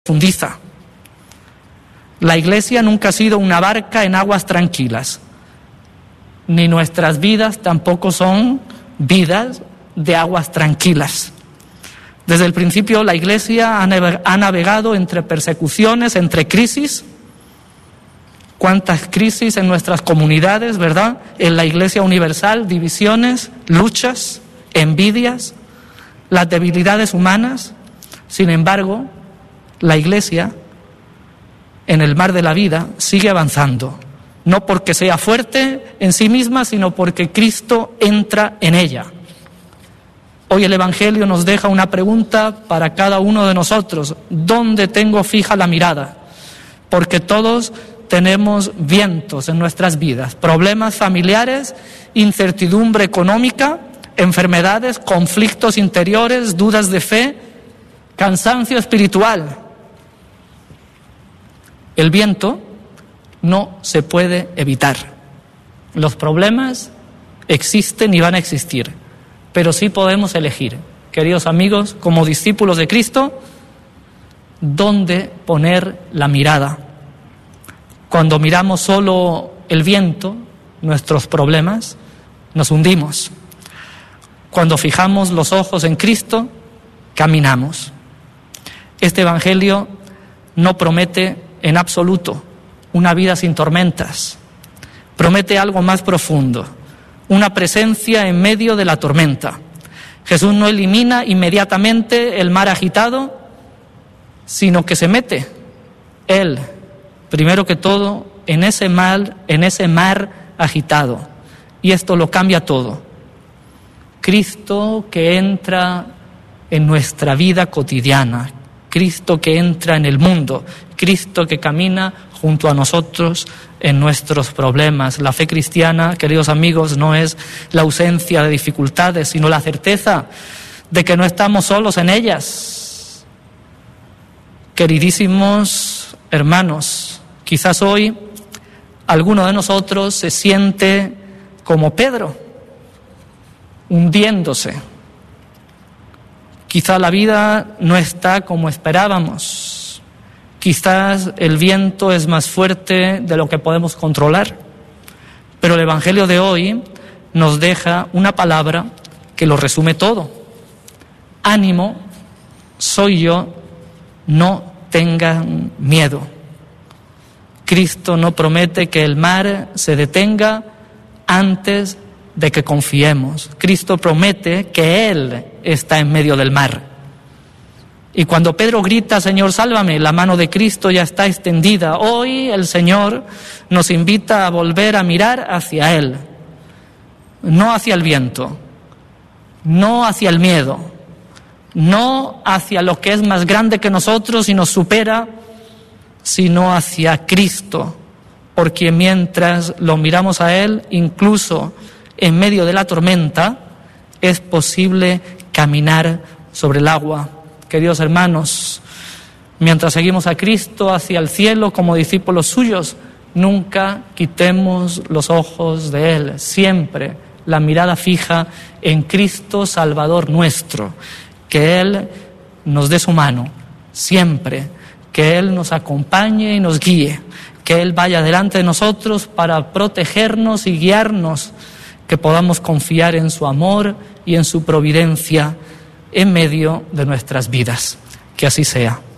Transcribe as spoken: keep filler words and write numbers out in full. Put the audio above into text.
profundiza. La Iglesia nunca ha sido una barca en aguas tranquilas, ni nuestras vidas tampoco son vidas de aguas tranquilas. Desde el principio la Iglesia ha navegado entre persecuciones, entre crisis. ¿Cuántas crisis en nuestras comunidades, verdad? En la Iglesia universal, divisiones, luchas, envidias, las debilidades humanas. Sin embargo, la Iglesia en el mar de la vida sigue avanzando, no porque sea fuerte en sí misma, sino porque Cristo entra en ella. Hoy el Evangelio nos deja una pregunta para cada uno de nosotros: ¿dónde tengo fija la mirada? Porque todos tenemos vientos en nuestras vidas, problemas familiares, incertidumbre económica, enfermedades, conflictos interiores, dudas de fe, cansancio espiritual. El viento no se puede evitar. Los problemas existen y van a existir, pero sí podemos elegir, queridos amigos, como discípulos de Cristo, dónde poner la mirada. Cuando miramos solo el viento, nuestros problemas, nos hundimos. Cuando fijamos los ojos en Cristo, caminamos. Este Evangelio no promete en absoluto una vida sin tormentas. Promete algo más profundo, una presencia en medio de la tormenta. Jesús no elimina inmediatamente el mar agitado, sino que se mete Él, primero que todo, en ese mar, en ese mar agitado. Y esto lo cambia todo. Cristo que entra en nuestra vida cotidiana, Cristo que entra en el mundo, Cristo que camina junto a nosotros en nuestros problemas. La fe cristiana, queridos amigos, no es la ausencia de dificultades, sino la certeza de que no estamos solos en ellas. Queridísimos hermanos, quizás hoy alguno de nosotros se siente como Pedro, hundiéndose. Quizá la vida no está como esperábamos. Quizás el viento es más fuerte de lo que podemos controlar. Pero el Evangelio de hoy nos deja una palabra que lo resume todo. Ánimo, soy yo, no tengan miedo. Cristo no promete que el mar se detenga antes de que confiemos. Cristo promete que Él está en medio del mar. Y cuando Pedro grita, Señor, sálvame, la mano de Cristo ya está extendida. Hoy el Señor nos invita a volver a mirar hacia Él, no hacia el viento, no hacia el miedo, no hacia lo que es más grande que nosotros y nos supera, sino hacia Cristo, porque mientras lo miramos a Él, incluso en medio de la tormenta, es posible caminar sobre el agua. Queridos hermanos, mientras seguimos a Cristo hacia el cielo como discípulos suyos, nunca quitemos los ojos de Él. Siempre la mirada fija en Cristo Salvador nuestro. Que Él nos dé su mano, siempre. Que Él nos acompañe y nos guíe. Que Él vaya delante de nosotros para protegernos y guiarnos. Que podamos confiar en su amor y en su providencia en medio de nuestras vidas. Que así sea.